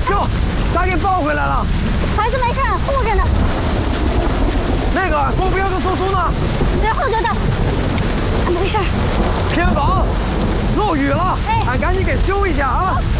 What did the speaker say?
秀，咋给抱回来了？ 孩子没事，护着呢。 那个公兵跟苏苏呢？ 随后就到。没事。 偏房漏雨了，俺赶紧给修一下啊！